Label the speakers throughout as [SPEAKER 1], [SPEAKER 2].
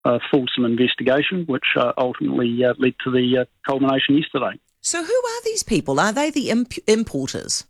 [SPEAKER 1] fulsome investigation, which ultimately led to the culmination yesterday.
[SPEAKER 2] So who are these people? Are they the importers?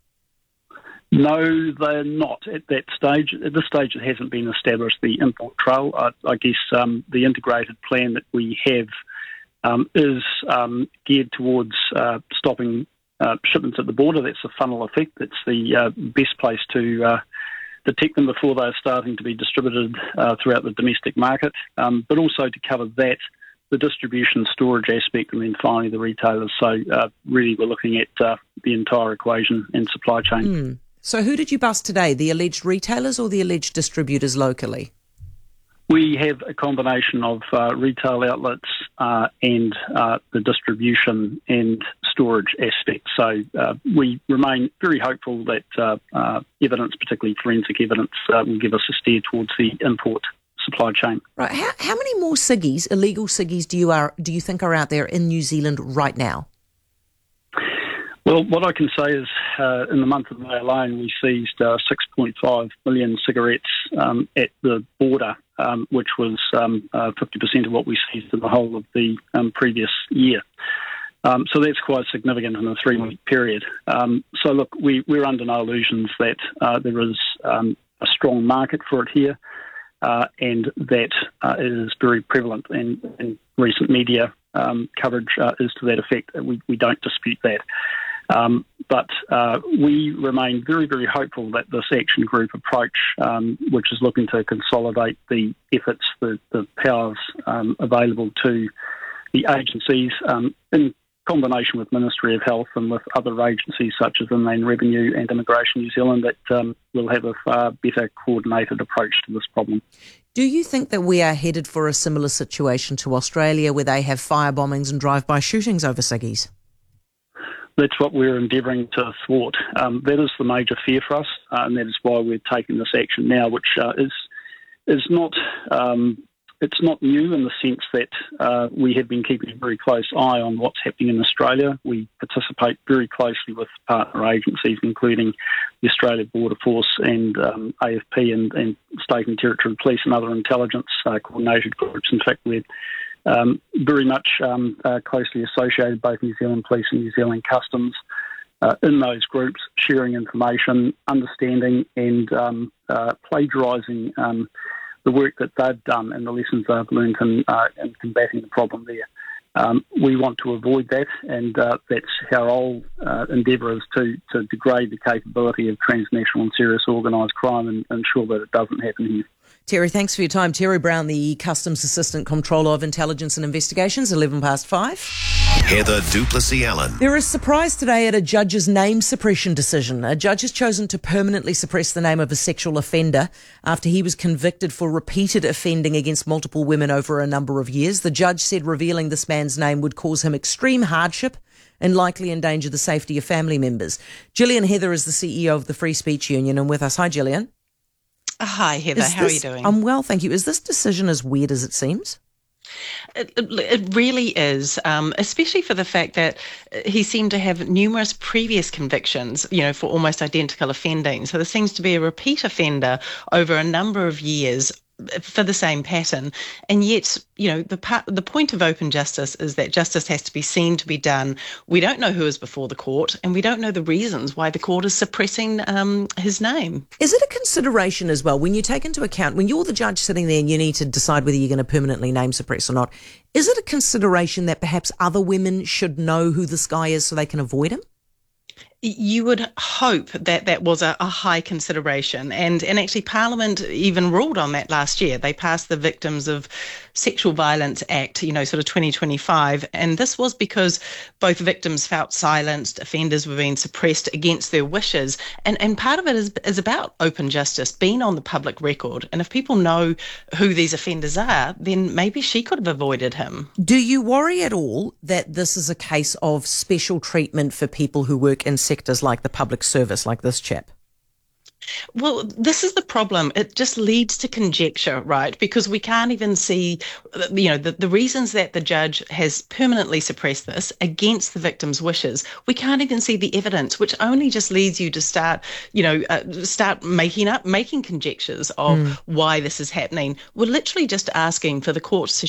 [SPEAKER 1] No, they're not at that stage. At this stage, it hasn't been established, the import trail. I guess the integrated plan that we have is geared towards stopping shipments at the border. That's the funnel effect. That's the best place to detect them before they're starting to be distributed throughout the domestic market, but also to cover that, the distribution storage aspect, and then finally the retailers. So really we're looking at the entire equation and supply chain.
[SPEAKER 2] So who did you bust today, the alleged retailers or the alleged distributors locally?
[SPEAKER 1] We have a combination of retail outlets and the distribution and storage aspect. So we remain very hopeful that evidence, particularly forensic evidence, will give us a steer towards the import supply chain.
[SPEAKER 2] Right. How many more ciggies, illegal ciggies, do you think are out there in New Zealand right now?
[SPEAKER 1] Well, what I can say is in the month of May alone, we seized 6.5 million cigarettes at the border, which was 50% of what we seized in the whole of the previous year. So that's quite significant in a 3-week period. So look, we're under no illusions that there is a strong market for it here, and that it is very prevalent, and recent media coverage is to that effect. We don't dispute that. But we remain very, very hopeful that this action group approach, which is looking to consolidate the efforts, the powers available to the agencies in combination with Ministry of Health and with other agencies such as Inland Revenue and Immigration New Zealand, that will have a far better coordinated approach to this problem.
[SPEAKER 2] Do you think that we are headed for a similar situation to Australia, where they have fire bombings and drive-by shootings over ciggies?
[SPEAKER 1] That's what we're endeavouring to thwart. That is the major fear for us, and that is why we're taking this action now, which is not it's not new in the sense that we have been keeping a very close eye on what's happening in Australia. We participate very closely with partner agencies, including the Australia Border Force and AFP and state and territory police and other intelligence coordinated groups. In fact, we're very much closely associated, both New Zealand Police and New Zealand Customs, in those groups, sharing information, understanding and plagiarising the work that they've done and the lessons they've learned in combating the problem there. We want to avoid that, and that's our whole endeavour, is to degrade the capability of transnational and serious organised crime and ensure that it doesn't happen here.
[SPEAKER 2] Terry, thanks for your time. Terry Brown, the Customs Assistant Comptroller of Intelligence and Investigations, 5:11.
[SPEAKER 3] Heather du Plessis-Allen.
[SPEAKER 2] There is surprise today at a judge's name suppression decision. A judge has chosen to permanently suppress the name of a sexual offender after he was convicted for repeated offending against multiple women over a number of years. The judge said revealing this man's name would cause him extreme hardship and likely endanger the safety of family members. Gillian Heather is the CEO of the Free Speech Union and with us. Hi, Gillian.
[SPEAKER 4] Hi, Heather. How are you doing?
[SPEAKER 2] I'm well, thank you. Is this decision as weird as it seems?
[SPEAKER 4] It really is, especially for the fact that he seemed to have numerous previous convictions, for almost identical offending. So there seems to be a repeat offender over a number of years for the same pattern. And yet, the point of open justice is that justice has to be seen to be done. We don't know who is before the court, and we don't know the reasons why the court is suppressing his name.
[SPEAKER 2] Is it a consideration as well, when you take into account, when you're the judge sitting there and you need to decide whether you're going to permanently name suppress or not, is it a consideration that perhaps other women should know who this guy is so they can avoid him?
[SPEAKER 4] You would hope that that was a high consideration. And actually Parliament even ruled on that last year. They passed the Victims of Sexual Violence Act, sort of 2025. And this was because both victims felt silenced, offenders were being suppressed against their wishes. And part of it is about open justice, being on the public record. And if people know who these offenders are, then maybe she could have avoided him.
[SPEAKER 2] Do you worry at all that this is a case of special treatment for people who work in sectors like the public service, like this chap?
[SPEAKER 4] Well, this is the problem. It just leads to conjecture, right? Because we can't even see, the reasons that the judge has permanently suppressed this against the victim's wishes. We can't even see the evidence, which only just leads you to start making conjectures of why this is happening. We're literally just asking for the courts to